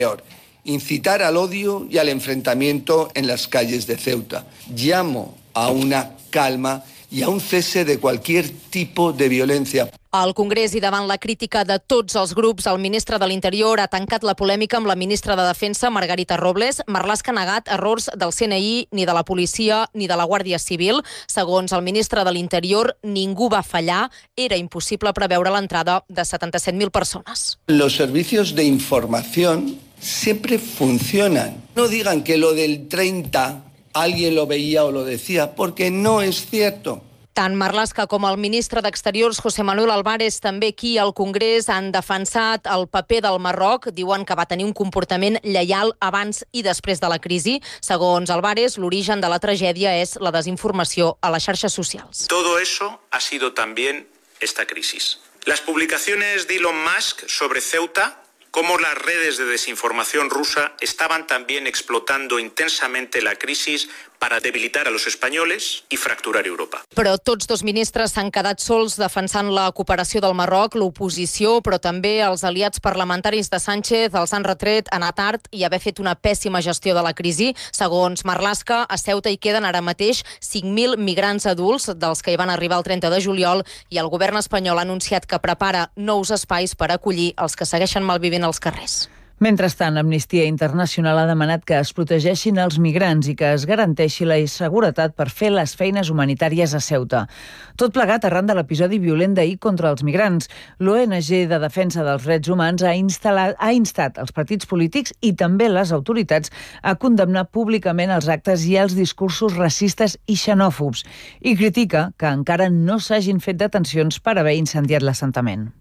Incitar al odio y al enfrentamiento en las calles de Ceuta. Llamo a una calma i a un cese de cualquier tipo de violència. Al Congrés i davant la crítica de tots els grups, el ministre de l'Interior ha tancat la polèmica amb la ministra de Defensa, Margarita Robles. Marlaska ha negat errors del CNI, ni de la policia, ni de la Guàrdia Civil. Segons el ministre de l'Interior, ningú va fallar. Era impossible preveure l'entrada de 77.000 persones. Los servicios de información siempre funcionan. No digan que lo del 30 alguien lo veía o lo decía, porque no es cierto. Tant Marlaska com el ministre d'Exteriors, José Manuel Álvarez, també aquí al Congrés han defensat el paper del Marroc. Diuen que va tenir un comportament lleial abans i després de la crisi. Segons Álvarez, l'origen de la tragèdia és la desinformació a les xarxes socials. Todo eso ha sido también esta crisis. Las publicaciones de Elon Musk sobre Ceuta, cómo las redes de desinformación rusa estaban también explotando intensamente la crisis para debilitar a los españoles y fracturar Europa. Però tots dos ministres s'han quedat sols defensant la cooperació del Marroc. L'oposició, però també els aliats parlamentaris de Sánchez els han retret anar tard i haver fet una pèssima gestió de la crisi. Segons Marlaska, a Ceuta hi queden ara mateix 5.000 migrants adults, dels que hi van arribar el 30 de juliol, i el govern espanyol ha anunciat que prepara nous espais per acollir els que segueixen malvivint als carrers. Mentrestant, Amnistia Internacional ha demanat que es protegeixin els migrants i que es garanteixi la seguretat per fer les feines humanitàries a Ceuta. Tot plegat arran de l'episodi violent d'ahir contra els migrants. L'ONG de Defensa dels Drets Humans ha instat els partits polítics i també les autoritats a condemnar públicament els actes i els discursos racistes i xenòfobs i critica que encara no s'hagin fet detencions per haver incendiat l'assentament.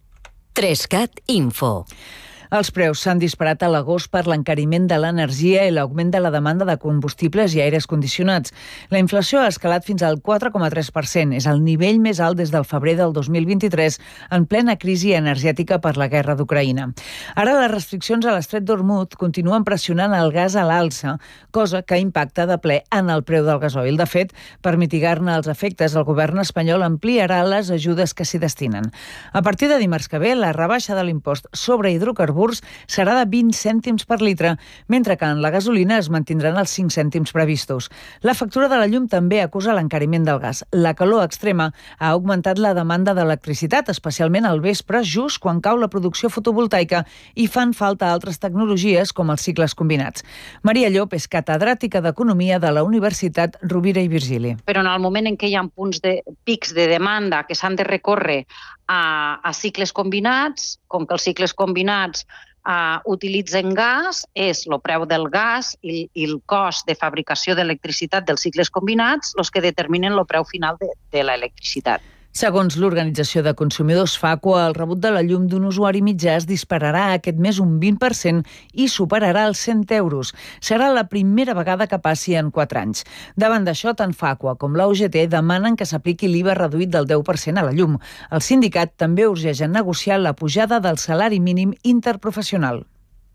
3CAT Info. Els preus s'han disparat a l'agost per l'encariment de l'energia i l'augment de la demanda de combustibles i aires condicionats. La inflació ha escalat fins al 4,3%. És el nivell més alt des del febrer del 2023, en plena crisi energètica per la guerra d'Ucraïna. Ara les restriccions a l'estret d'Hormuz continuen pressionant el gas a l'alça, cosa que impacta de ple en el preu del gasoil. De fet, per mitigar-ne els efectes, el govern espanyol ampliarà les ajudes que s'hi destinen. A partir de dimarts que ve, la rebaixa de l'impost sobre hidrocarburs serà de 20 cèntims per litre, mentre que en la gasolina es mantindran els 5 cèntims previstos. La factura de la llum també acusa l'encariment del gas. La calor extrema ha augmentat la demanda d'electricitat, especialment al vespre, just quan cau la producció fotovoltaica i fan falta altres tecnologies com els cicles combinats. Maria Llop és catedràtica d'Economia de la Universitat Rovira i Virgili. Però en el moment en què hi ha pics de demanda que s'han de recórrer a cicles combinats, com que els cicles combinats utilitzen gas, és el preu del gas i el cost de fabricació d'electricitat dels cicles combinats els que determinen el preu final de l'electricitat. Segons l'Organització de Consumidors FACUA, el rebut de la llum d'un usuari mitjà es dispararà aquest mes un 20% i superarà els 100 euros. Serà la primera vegada que passi en 4 anys. Davant d'això, tant FACUA com la UGT demanen que s'apliqui l'IVA reduït del 10% a la llum. El sindicat també urgeix a negociar la pujada del salari mínim interprofessional.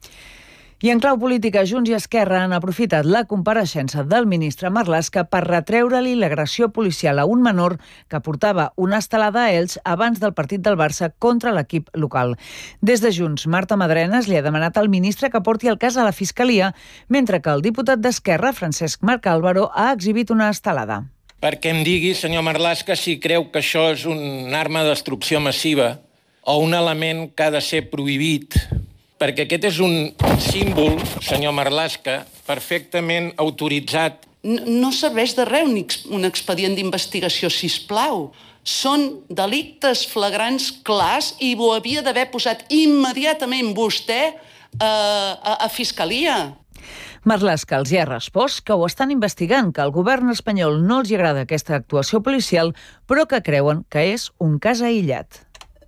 I en clau política, Junts i Esquerra han aprofitat la compareixença del ministre Marlaska per retreure-li l'agressió policial a un menor que portava una estelada a Elx abans del partit del Barça contra l'equip local. Des de Junts, Marta Madrenas li ha demanat al ministre que porti el cas a la Fiscalia, mentre que el diputat d'Esquerra, Francesc Marc Álvaro, ha exhibit una estelada. Perquè em digui, senyor Marlaska, si creu que això és una arma de destrucció massiva o un element que ha de ser prohibit, perquè aquest és un símbol, senyor Marlaska, perfectament autoritzat. No serveix de res un expedient d'investigació, sisplau. Són delictes flagrants clars i ho havia d'haver posat immediatament vostè a Fiscalia. Marlaska els hi ha respost que ho estan investigant, que al govern espanyol no els agrada aquesta actuació policial, però que creuen que és un cas aïllat.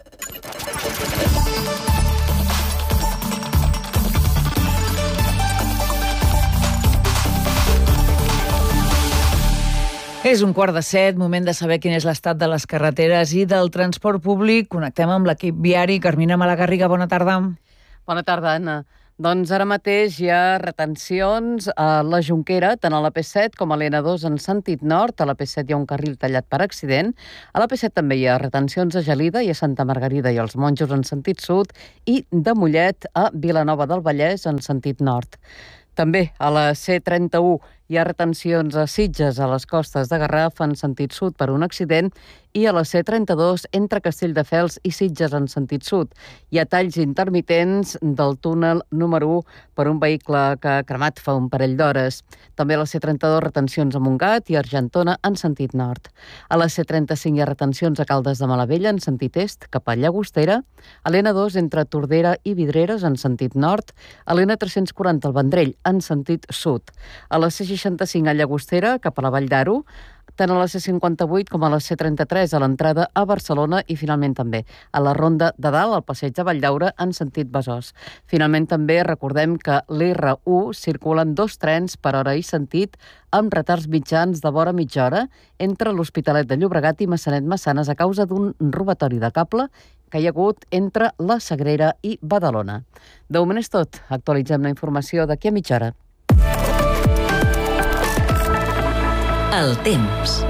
És 6:15, moment de saber quin és l'estat de les carreteres i del transport públic. Connectem amb l'equip viari. Carmina Malagarriga, bona tarda. Bona tarda, Anna. Doncs ara mateix hi ha retencions a la Jonquera, tant a la P7 com a l'N2 en sentit nord. A la P7 hi ha un carril tallat per accident. A la P7 també hi ha retencions a Gelida i a Santa Margarida i els Monjos en sentit sud i de Mollet a Vilanova del Vallès en sentit nord. També a la C31 hi ha retencions a Sitges, a les costes de Garraf, en sentit sud per un accident, i a la C32 entre Castelldefels i Sitges en sentit sud. Hi ha talls intermitents del túnel número 1 per un vehicle que ha cremat fa un parell d'hores. També a la C32 retencions a Montgat i Argentona en sentit nord. A la C35 hi ha retencions a Caldes de Malavella en sentit est cap a Llagostera, a l'N2 entre Tordera i Vidreres en sentit nord, a l'N340 al Vendrell en sentit sud. A la C65 a Llagostera cap a la Vall d'Aro, tant a la C58 com a la C33 a l'entrada a Barcelona i finalment també a la Ronda de Dalt, al passeig de Valldaura en sentit Besòs. Finalment també recordem que l'R1 circulen 2 trens per hora i sentit amb retards mitjans de vora mitja hora entre l'Hospitalet de Llobregat i Massanet-Massanes a causa d'un robatori de cable que hi ha hagut entre la Sagrera i Badalona. De moment és tot. Actualitzem la informació d'aquí a mitja hora. El temps.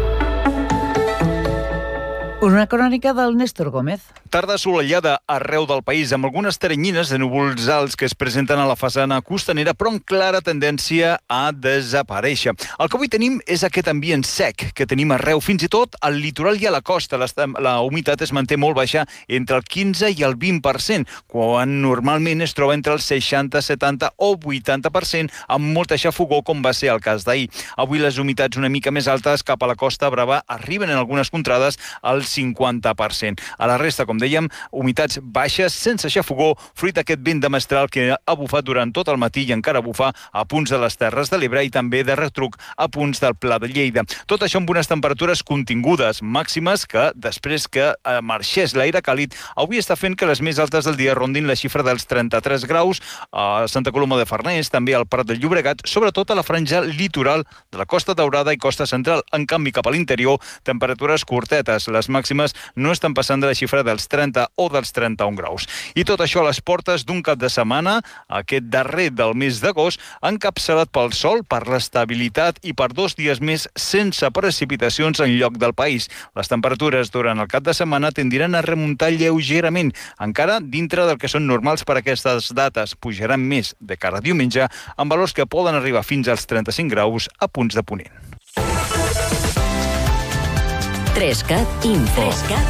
Una crònica del Néstor Gómez. Tarda assolellada arreu del país, amb algunes teranyines de núvols alts que es presenten a la façana costanera, però amb clara tendència a desaparèixer. El que avui tenim és aquest ambient sec que tenim arreu, fins i tot al litoral i a la costa. La humitat es manté molt baixa, entre el 15 i el 20%, quan normalment es troba entre el 60, 70 o 80%, amb molta xafogor, com va ser el cas d'ahir. Avui les humitats una mica més altes cap a la Costa Brava arriben en algunes contrades al 50%. A la resta, com dèiem, humitats baixes, sense xafogor, fruit d'aquest vent de mestral que ha bufat durant tot el matí i encara bufa a punts de les Terres de l'Ebre i també de retruc a punts del Pla de Lleida. Tot això amb unes temperatures contingudes, màximes que, després que marxés l'aire càlid, avui està fent que les més altes del dia rondin la xifra dels 33 graus a Santa Coloma de Farners, també al Prat del Llobregat, sobretot a la franja litoral de la Costa Daurada i Costa Central. En canvi, cap a l'interior, temperatures curtetes. Les màximes no estan passant de la xifra dels 30 o dels 31 graus. I tot això a les portes d'un cap de setmana, aquest darrer del mes d'agost, encapçalat pel sol, per l'estabilitat i per 2 dies més sense precipitacions en lloc del país. Les temperatures durant el cap de setmana tendiran a remuntar lleugerament, encara dintre del que són normals per aquestes dates. Pujaran més de cara a diumenge, amb valors que poden arribar fins als 35 graus a punts de ponent. 3CAT Info.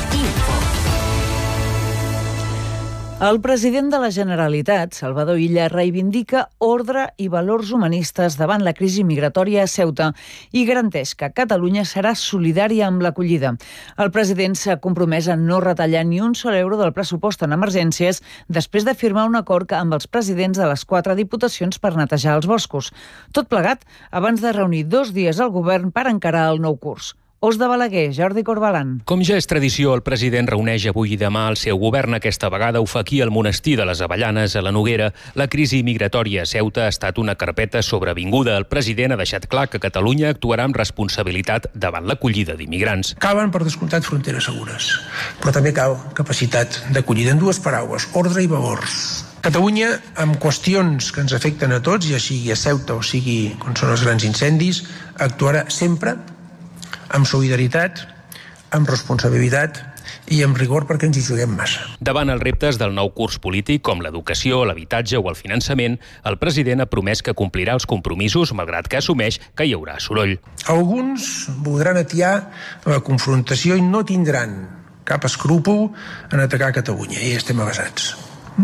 El president de la Generalitat, Salvador Illa, reivindica ordre i valors humanistes davant la crisi migratòria a Ceuta i garanteix que Catalunya serà solidària amb l'acollida. El president s'ha compromès a no retallar ni un sol euro del pressupost en emergències després de firmar un acord amb els presidents de les 4 diputacions per netejar els boscos. Tot plegat abans de reunir 2 dies al govern per encarar el nou curs. Os de Balaguer, Jordi Corbalan. Com ja és tradició, el president reuneix avui i demà el seu govern. Aquesta vegada ho fa aquí al monestir de les Avellanes, a la Noguera. La crisi migratòria a Ceuta ha estat una carpeta sobrevinguda. El president ha deixat clar que Catalunya actuarà amb responsabilitat davant l'acollida d'immigrants. Calen, per descomptat, fronteres segures, però també cal capacitat d'acollida. En 2 paraules, ordre i valors. Catalunya, amb qüestions que ens afecten a tots, ja sigui a Ceuta o sigui on són els grans incendis, actuarà sempre amb solidaritat, amb responsabilitat i amb rigor perquè ens hi juguem massa. Davant els reptes del nou curs polític, com l'educació, l'habitatge o el finançament, el president ha promès que complirà els compromisos, malgrat que assumeix que hi haurà soroll. Alguns voldran atiar la confrontació i no tindran cap escrúpol en atacar Catalunya, i estem avasats.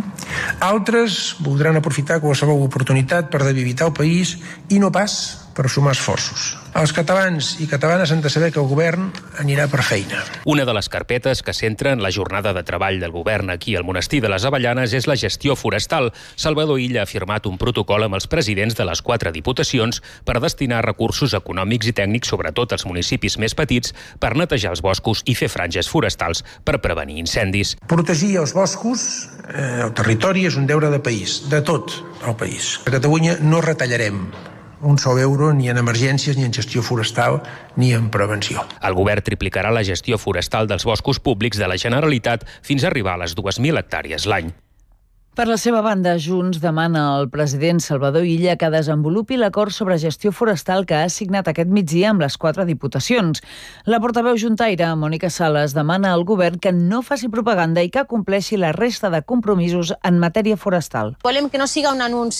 Altres voldran aprofitar qualsevol oportunitat per debilitar el país i no pas per sumar esforços. Els catalans i catalanes han de saber que el govern anirà per feina. Una de les carpetes que centra en la jornada de treball del govern aquí al monestir de les Avellanes és la gestió forestal. Salvador Illa ha firmat un protocol amb els presidents de les 4 diputacions per destinar recursos econòmics i tècnics, sobretot als municipis més petits, per netejar els boscos i fer franges forestals per prevenir incendis. Protegir els boscos, el territori, és un deure de país, de tot el país. A Catalunya no retallarem un sol euro ni en emergències, ni en gestió forestal, ni en prevenció. El govern triplicarà la gestió forestal dels boscos públics de la Generalitat fins a arribar a les 2.000 hectàrees l'any. Per la seva banda, Junts demana al president Salvador Illa que desenvolupi l'acord sobre gestió forestal que ha signat aquest migdia amb les 4 diputacions. La portaveu juntaire, Mònica Sales, demana al govern que no faci propaganda i que compleixi la resta de compromisos en matèria forestal. Volem que no siga un anunci